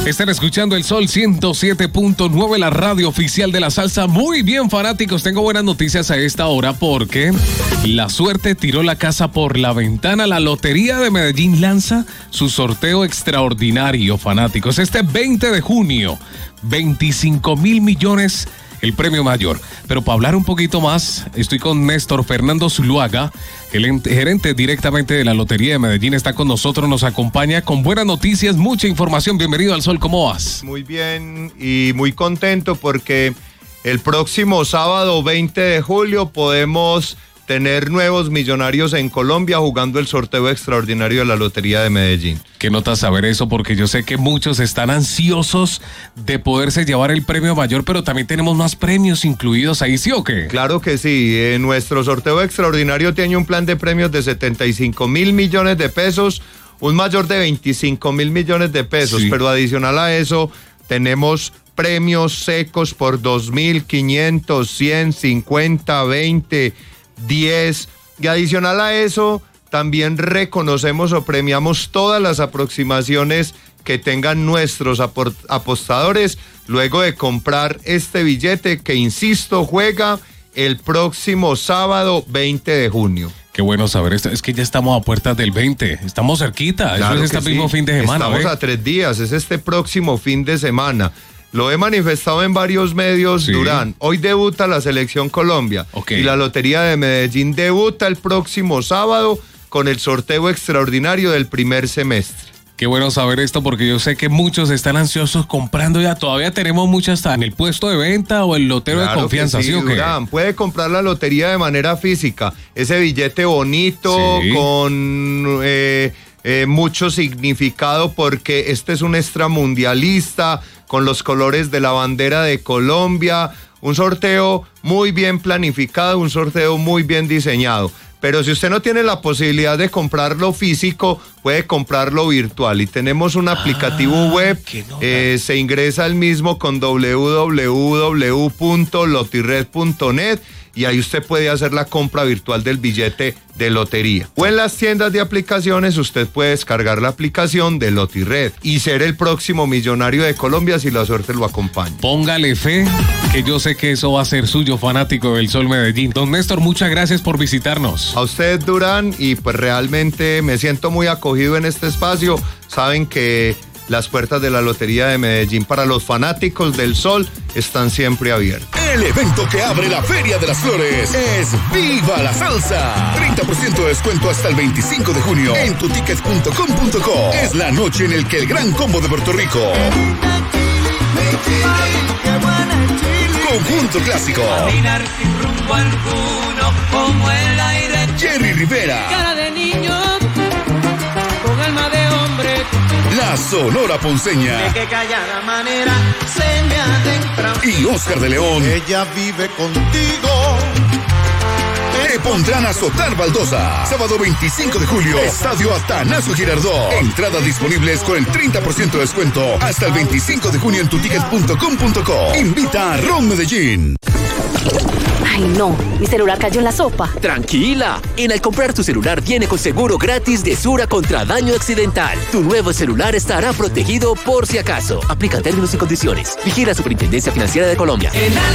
Están escuchando el Sol 107.9, la radio oficial de la salsa. Muy bien, fanáticos, tengo buenas noticias a esta hora porque la suerte tiró la casa por la ventana. La Lotería de Medellín lanza su sorteo extraordinario, fanáticos. Este 20 de junio, 25.000 millones el premio mayor. Pero para hablar un poquito más, estoy con Néstor Fernando Zuluaga, el gerente directamente de la Lotería de Medellín. Está con nosotros, nos acompaña con buenas noticias, mucha información. Bienvenido al Sol, ¿cómo vas? Muy bien y muy contento porque el próximo sábado 20 de julio podemos tener nuevos millonarios en Colombia jugando el sorteo extraordinario de la Lotería de Medellín. ¿Qué notas saber eso? Porque yo sé que muchos están ansiosos de poderse llevar el premio mayor, pero también tenemos más premios incluidos ahí, ¿sí o qué? Claro que sí. Nuestro sorteo extraordinario tiene un plan de premios de 75.000 millones de pesos, un mayor de 25.000 millones de pesos, sí. Pero adicional a eso tenemos premios secos por 2.500, 100, 50, 20, 10, y adicional a eso también reconocemos o premiamos todas las aproximaciones que tengan nuestros apostadores luego de comprar este billete que, insisto, juega el próximo sábado 20 de junio. Qué bueno saber esto, es que ya estamos a puertas del 20, estamos cerquita, claro, eso es este mismo fin de semana. Estamos a 3 días, es este próximo fin de semana. Lo he manifestado en varios medios, sí. Durán. Hoy debuta la Selección Colombia. Okay. Y la Lotería de Medellín debuta el próximo sábado con el sorteo extraordinario del primer semestre. Qué bueno saber esto porque yo sé que muchos están ansiosos comprando ya. Todavía tenemos muchas en el puesto de venta o el lotero, claro, de confianza, que sí, ¿sí o qué? Durán, puede comprar la lotería de manera física. Ese billete bonito, sí. Con mucho significado porque este es un extramundialista con los colores de la bandera de Colombia, un sorteo muy bien planificado, un sorteo muy bien diseñado. Pero si usted no tiene la posibilidad de comprarlo físico, puede comprarlo virtual. Y tenemos un aplicativo web, se ingresa al mismo con www.lotirred.net y ahí usted puede hacer la compra virtual del billete de lotería. O en las tiendas de aplicaciones usted puede descargar la aplicación de Lotirred y ser el próximo millonario de Colombia si la suerte lo acompaña. Póngale fe, que yo sé que eso va a ser suyo, fanático del Sol Medellín. Don Néstor, muchas gracias por visitarnos. A usted, Durán, y pues realmente me siento muy acogido en este espacio. Saben que las puertas de la Lotería de Medellín para los fanáticos del Sol están siempre abiertas. El evento que abre la Feria de las Flores es ¡Viva la Salsa! 30% de descuento hasta el 25 de junio en tutickets.com.co. Es la noche en el que el gran combo de Puerto Rico, Conjunto Clásico, caminar sin rumbo alguno como el aire, Jerry Rivera, cara de niño con alma de hombre, la Sonora Ponceña, de que callada manera se me adentra, y Oscar de León. Ella vive contigo. Te pondrán a azotar baldosa. Sábado 25 de julio, Estadio Atanasio Girardot. Entradas disponibles con el 30% de descuento hasta el 25 de junio en tutickets.com.co. Invita a Ron Medellín. Ay, no, mi celular cayó en la sopa. Tranquila, al comprar tu celular viene con seguro gratis de Sura contra daño accidental. Tu nuevo celular estará protegido por si acaso. Aplica términos y condiciones. Vigila Superintendencia Financiera de Colombia.